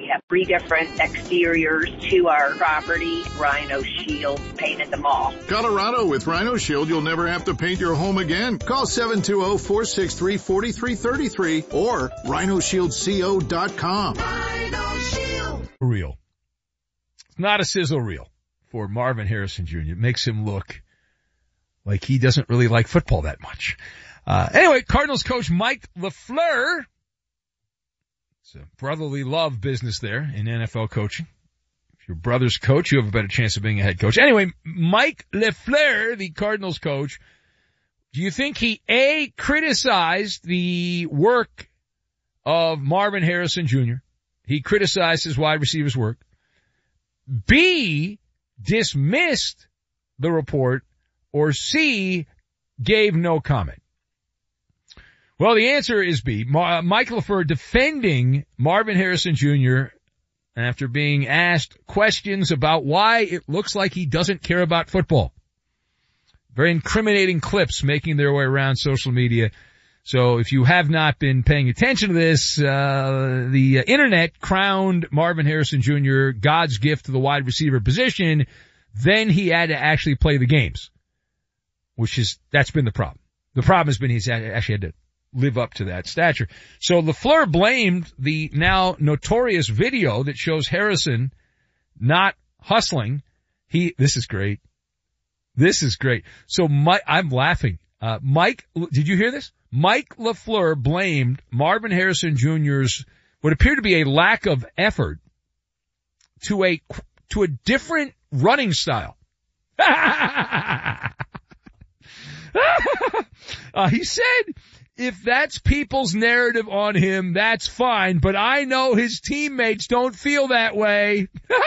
have 3 different exteriors to our property. Rhino Shield painted them all. Colorado, with Rhino Shield, you'll never have to paint your home again. Call 720-463-4333 or rhinoshieldco.com. Rhino Shield. Reel. It's not a sizzle reel for Marvin Harrison Jr. It makes him look like he doesn't really like football that much. Anyway, Cardinals coach Mike LaFleur. It's a brotherly love business there in NFL coaching. If your brother's coach, you have a better chance of being a head coach. Anyway, Mike LaFleur, the Cardinals coach, do you think he, A, criticized the work of Marvin Harrison Jr.? He criticized his wide receivers' work. B, dismissed the report, or C, gave no comment? Well, the answer is B. Mike LaFleur defending Marvin Harrison Jr. after being asked questions about why it looks like he doesn't care about football. Very incriminating clips making their way around social media. So if you have not been paying attention to this, the internet crowned Marvin Harrison Jr. God's gift to the wide receiver position. Then he had to actually play the games, that's been the problem. The problem has been he's actually had to live up to that stature. So LaFleur blamed the now notorious video that shows Harrison not hustling. This is great. This is great. So I'm laughing. Mike, did you hear this? Mike LaFleur blamed Marvin Harrison Jr.'s what appeared to be a lack of effort to a different running style. He said, if that's people's narrative on him, that's fine, but I know his teammates don't feel that way.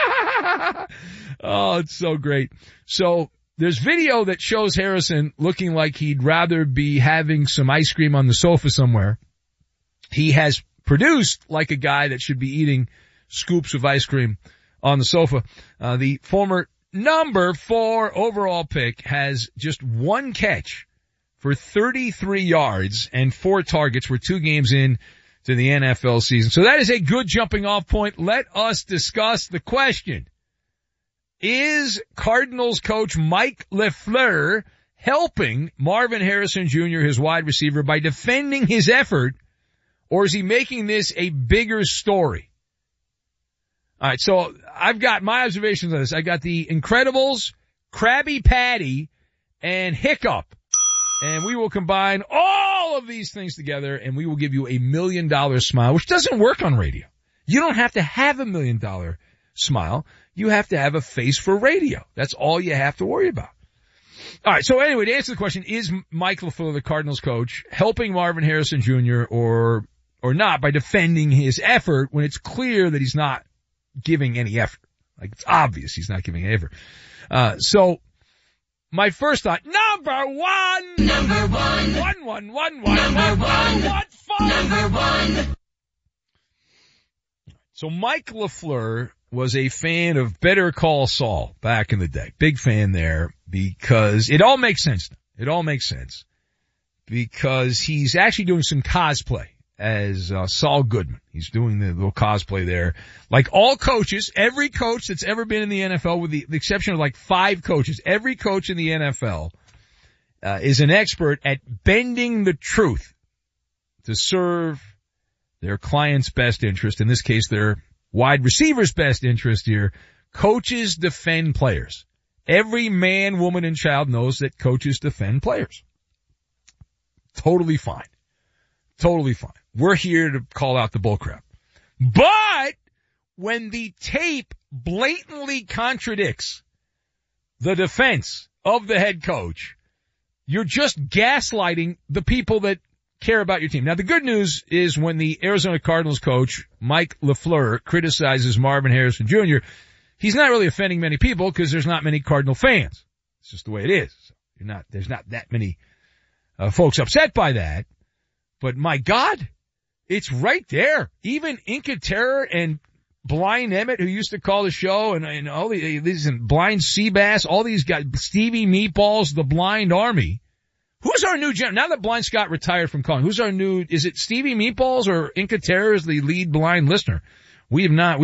Oh, it's so great. So there's video that shows Harrison looking like he'd rather be having some ice cream on the sofa somewhere. He has produced like a guy that should be eating scoops of ice cream on the sofa. The former number 4 overall pick has just 1 catch for 33 yards and 4 targets. We're 2 games in to the NFL season. So that is a good jumping off point. Let us discuss the question. Is Cardinals coach Mike LaFleur helping Marvin Harrison Jr., his wide receiver, by defending his effort, or is he making this a bigger story? All right, so I've got my observations on this. I got the Incredibles, Krabby Patty, and Hiccup. And we will combine all of these things together, and we will give you $1 million smile, which doesn't work on radio. You don't have to have $1 million smile. You have to have a face for radio. That's all you have to worry about. All right, so anyway, to answer the question, is Mike LaFleur, the Cardinals coach, helping Marvin Harrison Jr. or not by defending his effort when it's clear that he's not giving any effort? Like, it's obvious he's not giving any effort. So my first thought, number one. So Mike LaFleur was a fan of Better Call Saul back in the day. Big fan there because it all makes sense. It all makes sense because he's actually doing some cosplay as Saul Goodman. He's doing the little cosplay there. Like all coaches, every coach that's ever been in the NFL, with the exception of like 5 coaches, every coach in the NFL is an expert at bending the truth to serve their client's best interest. In this case, their wide receiver's best interest here. Coaches defend players. Every man, woman, and child knows that coaches defend players. Totally fine. Totally fine. We're here to call out the bullcrap. But when the tape blatantly contradicts the defense of the head coach, you're just gaslighting the people that care about your team. Now, the good news is when the Arizona Cardinals coach, Mike LaFleur, criticizes Marvin Harrison Jr., he's not really offending many people because there's not many Cardinal fans. It's just the way it is. So there's not that many folks upset by that. But my God, it's right there. Even Inca Terror and Blind Emmett, who used to call the show, and all these Blind Seabass, all these guys, Stevie Meatballs, the Blind Army. Who's our new now that Blind Scott retired from calling, who's our new, is it Stevie Meatballs or Inca Terror is the lead blind listener? We have not